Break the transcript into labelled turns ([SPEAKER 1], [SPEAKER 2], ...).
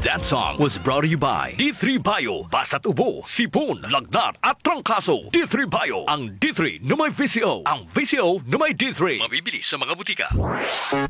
[SPEAKER 1] That song was brought to you by D3 Bio. Basta't ubo, sipon, lagnat at trangkaso. D3 Bio. Ang D3 na may VCO. Ang VCO na may D3. Mabibili sa mga butika.